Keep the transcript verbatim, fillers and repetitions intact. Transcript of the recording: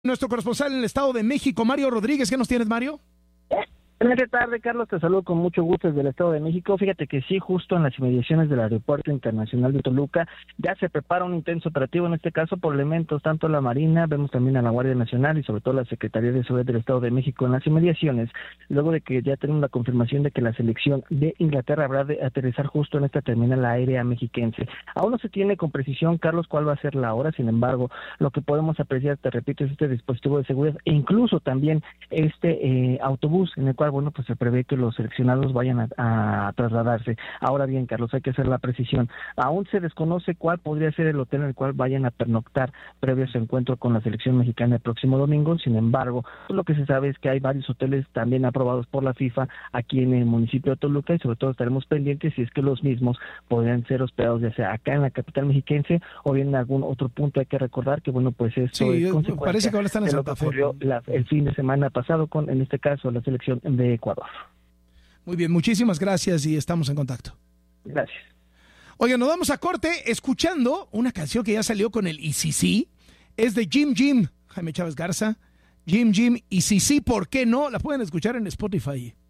Nuestro corresponsal en el Estado de México, Mario Rodríguez. ¿Qué nos tienes, Mario? Buenas tardes, Carlos, te saludo con mucho gusto desde el Estado de México. Fíjate que sí, justo en las inmediaciones del Aeropuerto Internacional de Toluca ya se prepara un intenso operativo, en este caso por elementos tanto la Marina, vemos también a la Guardia Nacional y sobre todo la Secretaría de Seguridad del Estado de México en las inmediaciones, luego de que ya tenemos la confirmación de que la selección de Inglaterra habrá de aterrizar justo en esta terminal aérea mexiquense. Aún no se tiene con precisión, Carlos, cuál va a ser la hora, sin embargo, lo que podemos apreciar, te repito, es este dispositivo de seguridad e incluso también este eh, autobús en el cual bueno, pues se prevé que los seleccionados vayan a, a trasladarse. Ahora bien, Carlos, hay que hacer la precisión. Aún se desconoce cuál podría ser el hotel en el cual vayan a pernoctar previo a su encuentro con la selección mexicana el próximo domingo. Sin embargo, pues lo que se sabe es que hay varios hoteles también aprobados por la FIFA aquí en el municipio de Toluca y sobre todo estaremos pendientes si es que los mismos podrían ser hospedados ya sea acá en la capital mexiquense o bien en algún otro punto. Hay que recordar que, bueno, pues esto sí, es consecuencia parece que ahora están en de lo que Santa Fe. ocurrió la, el fin de semana pasado con, en este caso, la selección de de Ecuador. Muy bien, muchísimas gracias y estamos en contacto. Gracias. Oigan, nos vamos a corte escuchando una canción que ya salió con el I C C. Es de Jim Jim, Jaime Chávez Garza. Jim Jim y sí, sí, ¿por qué no? La pueden escuchar en Spotify.